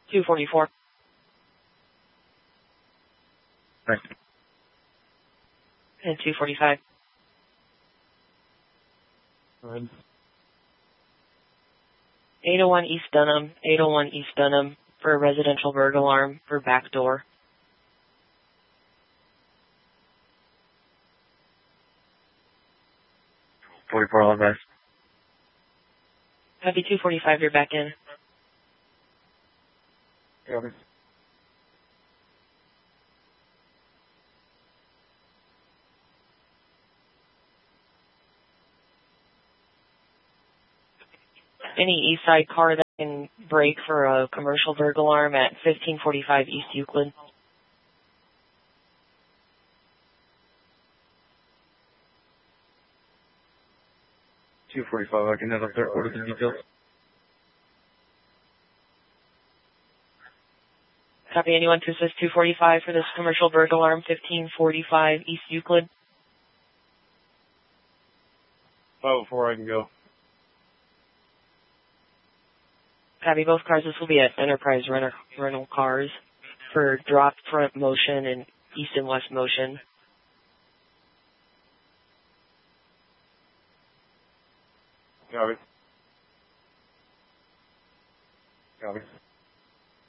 244. Thanks. And 245. Go ahead. 801 East Dunham, 801 East Dunham for a residential burglar alarm for back door. .44 all advice. Copy 245, you're back in. Copy. Any east side car that can brake for a commercial burglar alarm at 1545 East Euclid. .245, I can have a third order the details. Copy anyone to assist 245 for this commercial burglar alarm, 1545 East Euclid. 504, I can go. Copy both cars. This will be at Enterprise Rental Cars for drop front motion and east and west motion. Copy. Copy.